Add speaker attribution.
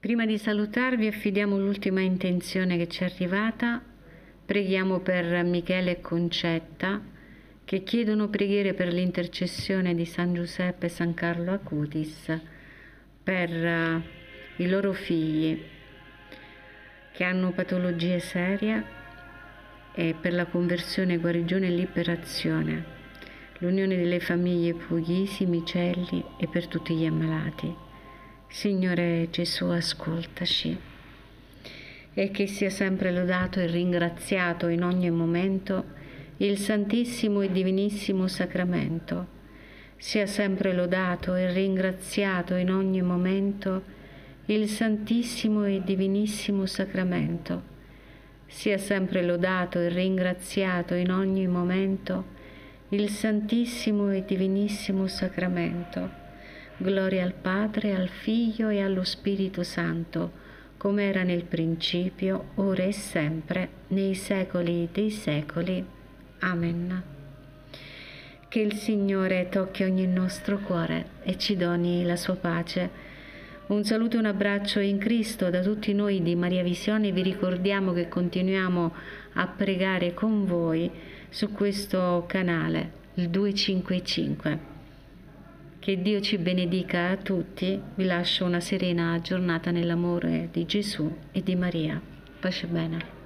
Speaker 1: Prima di salutarvi affidiamo l'ultima intenzione che ci è arrivata. Preghiamo per Michele e Concetta che chiedono preghiere per l'intercessione di San Giuseppe e San Carlo Acutis per i loro figli che hanno patologie serie e per la conversione, guarigione e liberazione, l'unione delle famiglie Puglisi, Micelli e per tutti gli ammalati. Signore Gesù, ascoltaci, e che sia sempre lodato e ringraziato in ogni momento il Santissimo e Divinissimo Sacramento. Sia sempre lodato e ringraziato in ogni momento il Santissimo e Divinissimo Sacramento. Sia sempre lodato e ringraziato in ogni momento il Santissimo e Divinissimo Sacramento. Gloria al Padre, al Figlio e allo Spirito Santo, come era nel principio, ora e sempre, nei secoli dei secoli. Amen. Che il Signore tocchi ogni nostro cuore e ci doni la sua pace. Un saluto e un abbraccio in Cristo da tutti noi di Maria Visione. Vi ricordiamo che continuiamo a pregare con voi su questo canale, il 255. Che Dio ci benedica a tutti. Vi lascio una serena giornata nell'amore di Gesù e di Maria. Pace bene.